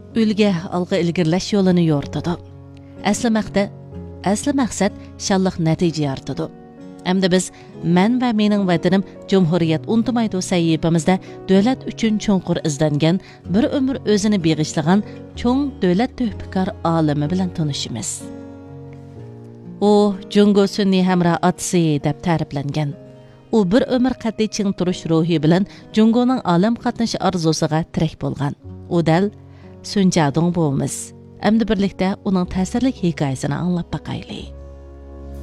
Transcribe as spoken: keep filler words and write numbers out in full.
Үлгә алғы ilgirlash yo'lini yo'rtadi. Asli maqsad, asli maqsad shalliq natija yaratadi. Hamda biz men va mening vatanim Cumhuriyet unutmaydi sahifamizda davlat uchun cho'nqur izlangan, bir umr o'zini beg'ishlagan cho'ng davlat tuhbikor olimi bilan tanishimiz. U Jungo Sunni hamra atisi deb ta'riflangan. U bir umr qat'iy ching turish ruhi bilan Jungoning olam qatnashi orzusiga tirik bo'lgan. U dal Sun Jadong bo'lmiz. Hamda birlikda uning ta'sirli hikoyasini anglab baqaylik.